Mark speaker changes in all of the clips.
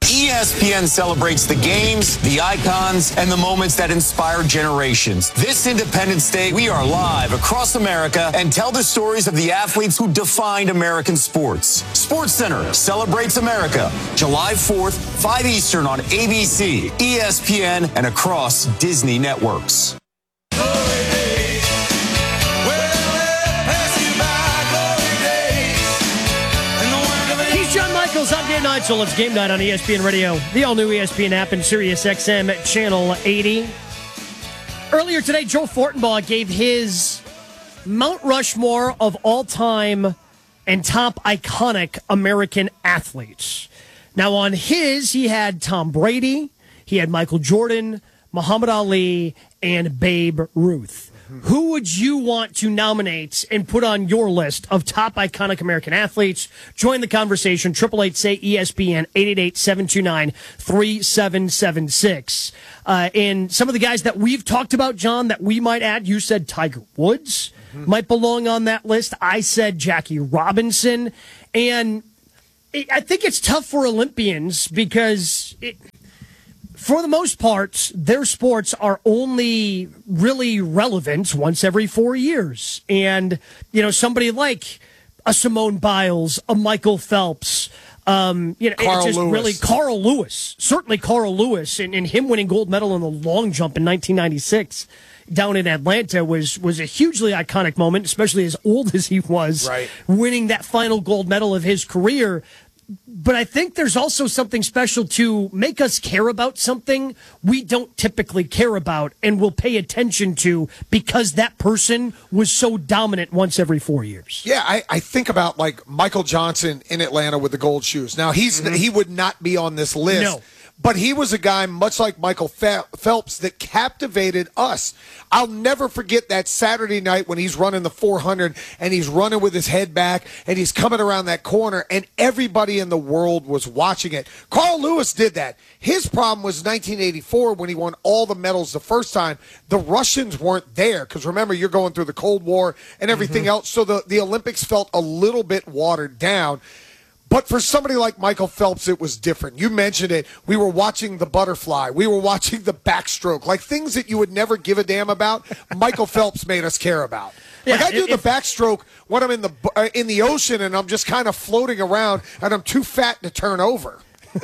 Speaker 1: ESPN celebrates the games, the icons, and the moments that inspire generations. This Independence Day, we are live across America and tell the stories of the athletes who defined American sports. SportsCenter celebrates America, July 4th, 5 Eastern on ABC, ESPN, and across Disney networks.
Speaker 2: I'm Game Night, so it's Game Night on ESPN Radio, the all-new ESPN app, and Sirius XM Channel 80. Earlier today, Joe Fortenbaugh gave his Mount Rushmore of all-time and top iconic American athletes. Now, on his, he had Tom Brady, he had Michael Jordan, Muhammad Ali, and Babe Ruth. Who would you want to nominate and put on your list of top iconic American athletes? Join the conversation. 888-SAY-ESPN, 888-729-3776. And some of the guys that we've talked about, John, that we might add, you said Tiger Woods might belong on that list. I said Jackie Robinson. And I think it's tough for Olympians because for the most part, their sports are only really relevant once every 4 years. And, you know, somebody like a Simone Biles, a Michael Phelps, Carl Lewis, certainly Carl Lewis, and him winning gold medal in the long jump in 1996 down in Atlanta was a hugely iconic moment, especially as old as he was, winning that final gold medal of his career. But I think there's also something special to make us care about something we don't typically care about and will pay attention to because that person was so dominant once every 4 years.
Speaker 3: Yeah, I think about like Michael Johnson in Atlanta with the gold shoes. Now, he would not be on this list.
Speaker 2: No.
Speaker 3: But he was a guy, much like Michael Phelps, that captivated us. I'll never forget that Saturday night when he's running the 400 and he's running with his head back and he's coming around that corner and everybody in the world was watching it. Carl Lewis did that. His problem was 1984 when he won all the medals the first time. The Russians weren't there because remember, you're going through the Cold War and everything else. So the Olympics felt a little bit watered down. But for somebody like Michael Phelps, it was different. You mentioned it. We were watching the butterfly. We were watching the backstroke. Like things that you would never give a damn about, Michael Phelps made us care about. Like I do the backstroke when I'm in the ocean and I'm just kind of floating around and I'm too fat to turn over.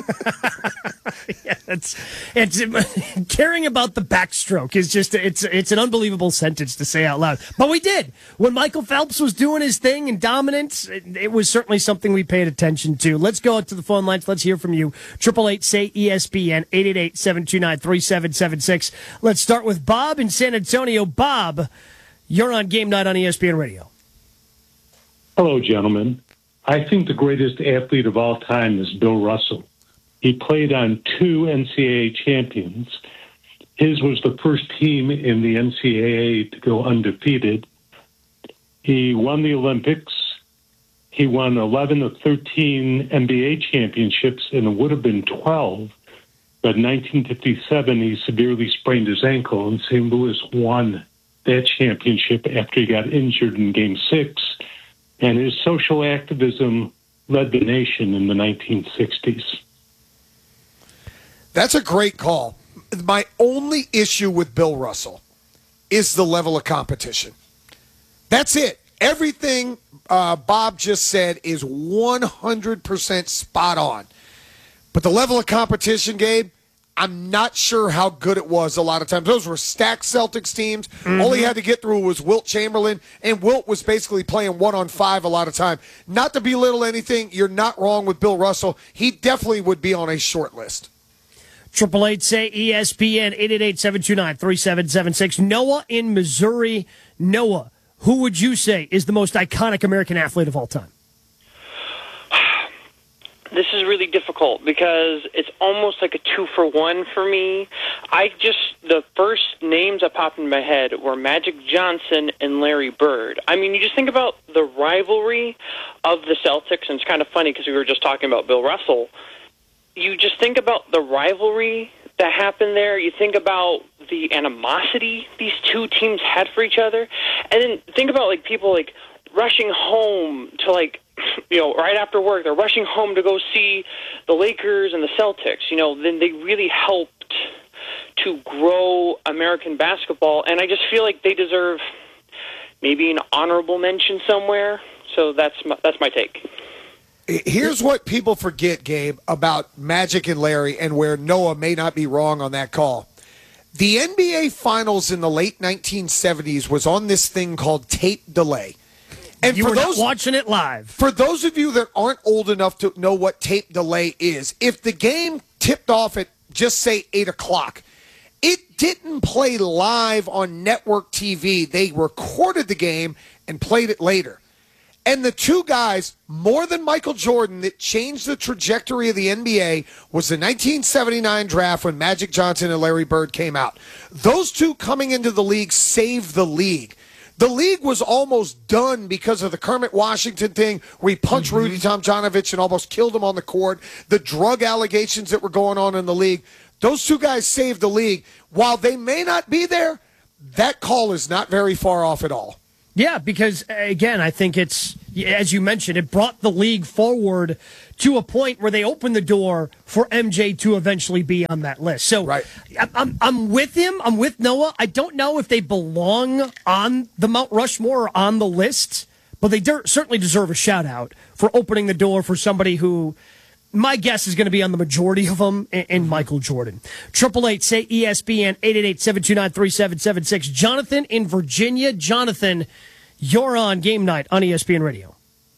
Speaker 2: Yeah, it's caring about the backstroke is just it's an unbelievable sentence to say out loud. But we did when Michael Phelps was doing his thing and dominance. It was certainly something we paid attention to. Let's go out to the phone lines. Let's hear from you. 888-SAY-ESPN 888-729-3776. Let's start with Bob in San Antonio. Bob, you're on Game Night on ESPN Radio.
Speaker 4: Hello, gentlemen. I think the greatest athlete of all time is Bill Russell. He played on 2 NCAA champions. His was the first team in the NCAA to go undefeated. He won the Olympics. He won 11 of 13 NBA championships, and it would have been 12. But in 1957, he severely sprained his ankle, and St. Louis won that championship after he got injured in Game 6. And his social activism led the nation in the 1960s.
Speaker 3: That's a great call. My only issue with Bill Russell is the level of competition. That's it. Everything Bob just said is 100% spot on. But the level of competition, Gabe, I'm not sure how good it was a lot of times. Those were stacked Celtics teams. All he had to get through was Wilt Chamberlain, and Wilt was basically playing 1-on-5 a lot of time. Not to belittle anything, you're not wrong with Bill Russell. He definitely would be on a short list.
Speaker 2: 888-SAY-ESPN 888-729-3776. Noah in Missouri. Noah, who would you say is the most iconic American athlete of all time?
Speaker 5: This is really difficult because it's almost like a 2-for-1 for me. The first names that popped in my head were Magic Johnson and Larry Bird. I mean, you just think about the rivalry of the Celtics, and it's kind of funny because we were just talking about Bill Russell. You just think about the rivalry that happened there. You think about the animosity these two teams had for each other. And then think about, like, people, like, rushing home to, like, right after work, they're rushing home to go see the Lakers and the Celtics. Then they really helped to grow American basketball, and I just feel like they deserve maybe an honorable mention somewhere. So that's my take.
Speaker 3: Here's what people forget, Gabe, about Magic and Larry, and where Noah may not be wrong on that call. The NBA Finals in the late 1970s was on this thing called tape delay. And
Speaker 2: you were not watching it live.
Speaker 3: For those of you that aren't old enough to know what tape delay is, if the game tipped off at, just say, 8 o'clock, it didn't play live on network TV. They recorded the game and played it later. And the two guys, more than Michael Jordan, that changed the trajectory of the NBA was the 1979 draft when Magic Johnson and Larry Bird came out. Those two coming into the league saved the league. The league was almost done because of the Kermit Washington thing where he punched Rudy Tomjanovich and almost killed him on the court, the drug allegations that were going on in the league. Those two guys saved the league. While they may not be there, that call is not very far off at all.
Speaker 2: Yeah, because, again, I think it's, as you mentioned, it brought the league forward to a point where they opened the door for MJ to eventually be on that list. So
Speaker 3: right.
Speaker 2: I'm with him. I'm with Noah. I don't know if they belong on the Mount Rushmore or on the list, but they certainly deserve a shout-out for opening the door for somebody who, my guess, is going to be on the majority of them in Michael Jordan. 888 say ESPN 888-729-3776. Jonathan in Virginia. Jonathan, you're on Game Night on ESPN Radio.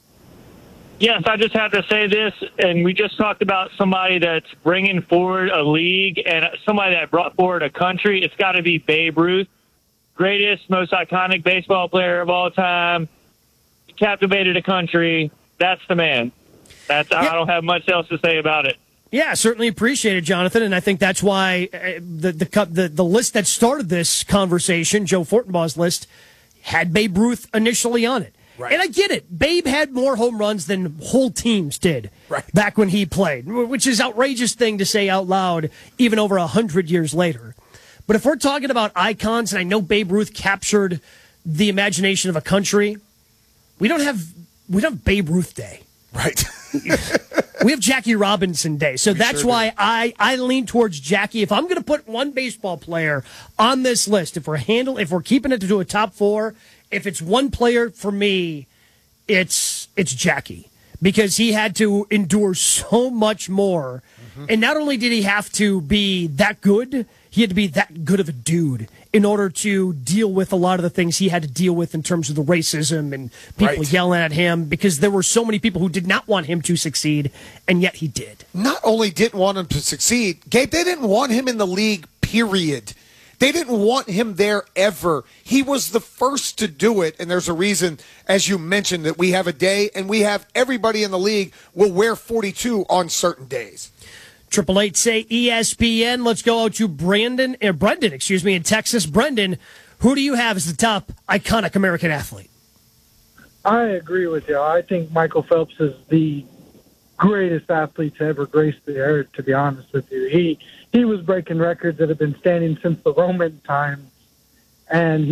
Speaker 6: Yes, I just have to say this, and we just talked about somebody that's bringing forward a league and somebody that brought forward a country. It's got to be Babe Ruth, greatest, most iconic baseball player of all time, captivated a country. That's the man. I don't have much else to say about it.
Speaker 2: Yeah, certainly appreciate it, Jonathan, and I think that's why the list that started this conversation, Joe Fortenbaugh's list, had Babe Ruth initially on it.
Speaker 3: Right.
Speaker 2: And I get it. Babe had more home runs than whole teams did back when he played, which is an outrageous thing to say out loud even over 100 years later. But if we're talking about icons, and I know Babe Ruth captured the imagination of a country, we don't have Babe Ruth Day.
Speaker 3: Right.
Speaker 2: We have Jackie Robinson Day. So that's why I lean towards Jackie. If I'm going to put one baseball player on this list, if we're keeping it to a top four, if it's one player for me, it's Jackie. Because he had to endure so much more. Mm-hmm. And not only did he have to be that good, he had to be that good of a dude in order to deal with a lot of the things he had to deal with in terms of the racism and people yelling at him, because there were so many people who did not want him to succeed, and yet he did.
Speaker 3: Not only didn't want him to succeed, Gabe, they didn't want him in the league, period. They didn't want him there ever. He was the first to do it, and there's a reason, as you mentioned, that we have a day, and we have everybody in the league will wear 42 on certain days.
Speaker 2: 888 say ESPN. Let's go out to Brendan, in Texas. Brendan, who do you have as the top iconic American athlete?
Speaker 7: I agree with you. I think Michael Phelps is the greatest athlete to ever grace the earth, to be honest with you. He was breaking records that have been standing since the Roman times, and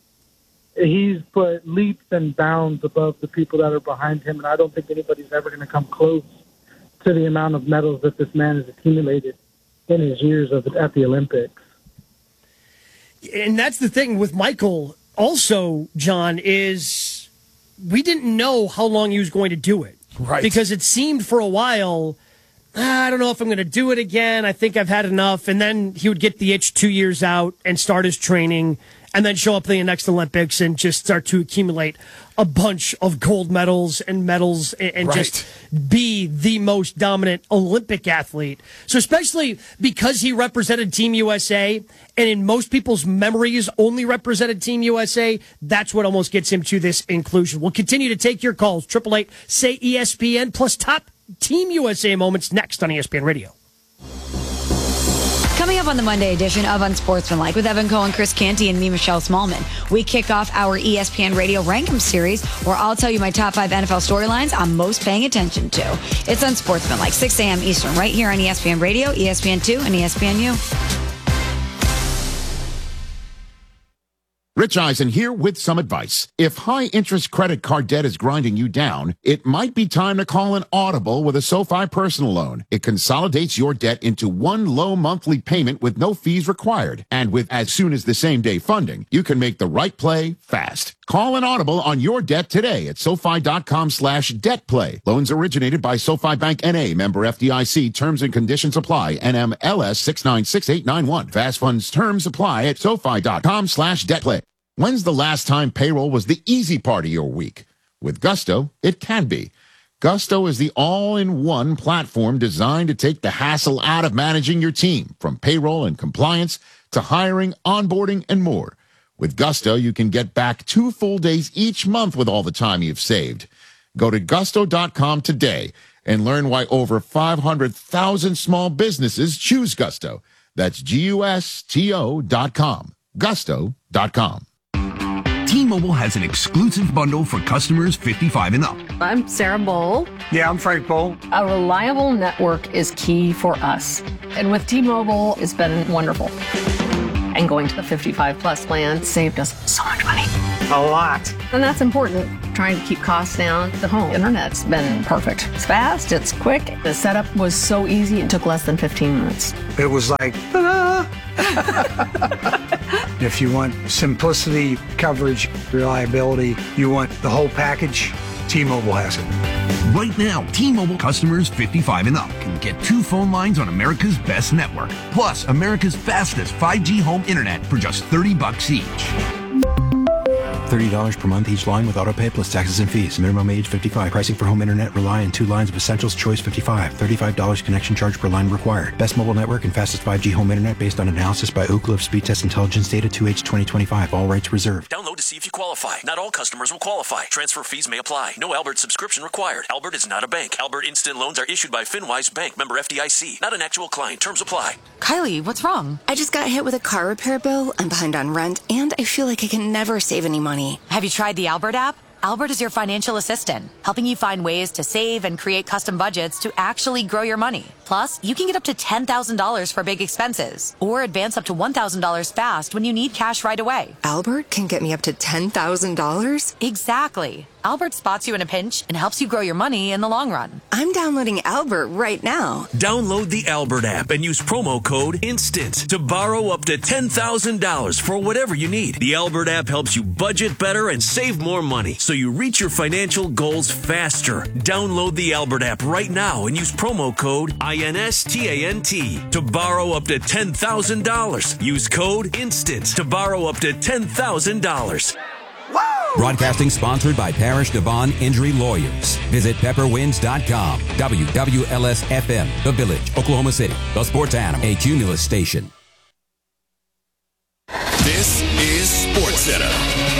Speaker 7: he's put leaps and bounds above the people that are behind him, and I don't think anybody's ever going to come close to the amount of medals that this man has accumulated in his years at the Olympics.
Speaker 2: And that's the thing with Michael also, John, is we didn't know how long he was going to do it.
Speaker 3: Right.
Speaker 2: Because it seemed for a while, I don't know if I'm going to do it again. I think I've had enough. And then he would get the itch 2 years out and start his training and then show up in the next Olympics and just start to accumulate a bunch of gold medals and just be the most dominant Olympic athlete. So especially because he represented Team USA and in most people's memories only represented Team USA, that's what almost gets him to this inclusion. We'll continue to take your calls. 888 say ESPN plus top Team USA moments next on ESPN Radio.
Speaker 8: Coming up on the Monday edition of Unsportsmanlike with Evan Cohen, Chris Canty, and me, Michelle Smallman, we kick off our ESPN Radio Rankum series, where I'll tell you my top 5 NFL storylines I'm most paying attention to. It's Unsportsmanlike, 6 a.m. Eastern, right here on ESPN Radio, ESPN2, and ESPNU.
Speaker 9: Rich Eisen here with some advice. If high-interest credit card debt is grinding you down, it might be time to call an audible with a SoFi personal loan. It consolidates your debt into one low monthly payment with no fees required. And with as soon as the same-day funding, you can make the right play fast. Call an audible on your debt today at SoFi.com/debtplay. Loans originated by SoFi Bank N.A., member FDIC. Terms and conditions apply. NMLS 696891. Fast funds terms apply at SoFi.com/debtplay. When's the last time payroll was the easy part of your week? With Gusto, it can be. Gusto is the all-in-one platform designed to take the hassle out of managing your team, from payroll and compliance to hiring, onboarding, and more. With Gusto, you can get back 2 full days each month with all the time you've saved. Go to gusto.com today and learn why over 500,000 small businesses choose Gusto. That's GUSTO.com. Gusto.com.
Speaker 10: T-Mobile has an exclusive bundle for customers 55 and up.
Speaker 11: I'm Sarah Bowl.
Speaker 12: Yeah, I'm Frank Bowl.
Speaker 11: A reliable network is key for us. And with T-Mobile, it's been wonderful. And going to the 55 plus plan saved us so much money.
Speaker 12: A lot.
Speaker 11: And that's important. Trying to keep costs down. The home internet's been perfect. It's fast, it's quick. The setup was so easy, it took less than 15 minutes.
Speaker 12: It was like, ta-da! If you want simplicity, coverage, reliability, you want the whole package, T-Mobile has it.
Speaker 10: Right now, T-Mobile customers 55 and up can get 2 phone lines on America's best network, plus America's fastest 5G home internet for just $30 each.
Speaker 13: $30 per month each line with autopay plus taxes and fees. Minimum age 55. Pricing for home internet rely on 2 lines of Essentials Choice 55. $35 connection charge per line required. Best mobile network and fastest 5G home internet based on analysis by Ookla of Speed Test Intelligence data 2H 2025. All rights reserved.
Speaker 14: Download to see if you qualify. Not all customers will qualify. Transfer fees may apply. No Albert subscription required. Albert is not a bank. Albert Instant Loans are issued by FinWise Bank, member FDIC. Not an actual client. Terms apply.
Speaker 15: Kylie, what's wrong? I just got hit with a car repair bill. I'm behind on rent, and I feel like I can never save any money.
Speaker 16: Have you tried the Albert app? Albert is your financial assistant, helping you find ways to save and create custom budgets to actually grow your money. Plus, you can get up to $10,000 for big expenses, or advance up to $1,000 fast when you need cash right away.
Speaker 15: Albert can get me up to $10,000?
Speaker 16: Exactly. Albert spots you in a pinch and helps you grow your money in the long run.
Speaker 15: I'm downloading Albert right now.
Speaker 14: Download the Albert app and use promo code INSTANT to borrow up to $10,000 for whatever you need. The Albert app helps you budget better and save more money, so you reach your financial goals faster. Download the Albert app right now and use promo code INSTANT to borrow up to $10,000. Use code INSTANT to borrow up to $10,000.
Speaker 17: Broadcasting sponsored by Parish Devon Injury Lawyers. Visit pepperwinds.com. WWLS-FM, The Village, Oklahoma City. The Sports Animal, a Cumulus station.
Speaker 18: This is SportsCenter.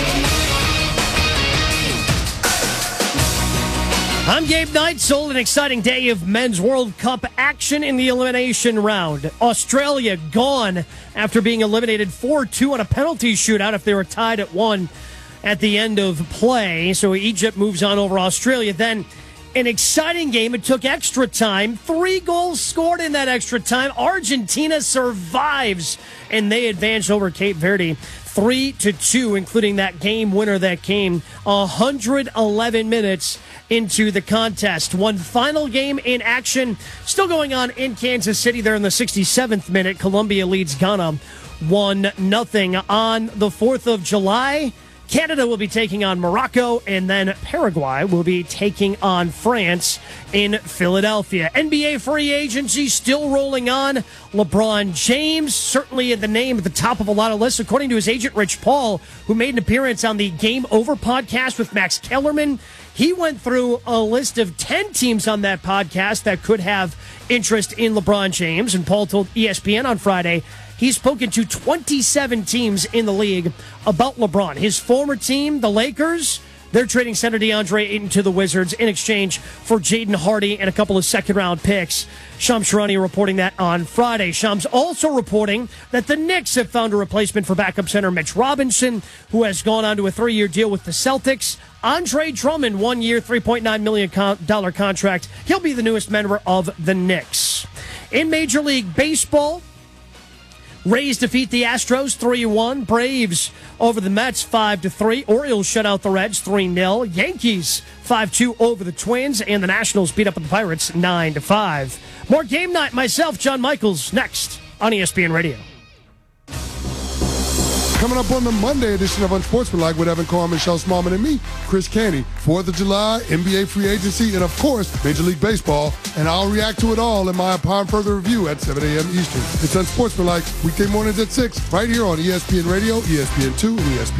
Speaker 2: I'm Gabe Neitzel. An exciting day of Men's World Cup action in the elimination round. Australia gone after being eliminated 4-2 on a penalty shootout if they were tied at 1 at the end of play. So Egypt moves on over Australia. Then an exciting game. It took extra time. 3 goals scored in that extra time. Argentina survives, and they advance over Cape Verde 3-2, including that game winner that came 111 minutes into the contest. One final game in action still going on in Kansas City. There in the 67th minute. Colombia leads Ghana 1-0. On the 4th of July, Canada will be taking on Morocco, and then Paraguay will be taking on France in Philadelphia. NBA free agency still rolling on. LeBron James, certainly the name at the top of a lot of lists, according to his agent, Rich Paul, who made an appearance on the Game Over podcast with Max Kellerman. He went through a list of 10 teams on that podcast that could have interest in LeBron James, and Paul told ESPN on Friday he's spoken to 27 teams in the league about LeBron. His former team, the Lakers, they're trading center DeAndre Ayton to the Wizards in exchange for Jaden Hardy and a couple of second-round picks. Shams Charania reporting that on Friday. Shams also reporting that the Knicks have found a replacement for backup center Mitch Robinson, who has gone on to a 3-year deal with the Celtics. Andre Drummond, 1-year, $3.9 million contract. He'll be the newest member of the Knicks. In Major League Baseball, Rays defeat the Astros 3-1. Braves over the Mets 5-3. Orioles shut out the Reds 3-0. Yankees 5-2 over the Twins. And the Nationals beat up the Pirates 9-5. More game night. Myself, John Michaels, next on ESPN Radio.
Speaker 19: Coming up on the Monday edition of Unsportsmanlike with Evan Cohen, Michelle Smallman, and me, Chris Canty. 4th of July, NBA free agency, and of course, Major League Baseball. And I'll react to it all in my Upon Further Review at 7 a.m. Eastern. It's Unsportsmanlike, weekday mornings at 6, right here on ESPN Radio, ESPN2, and ESPN.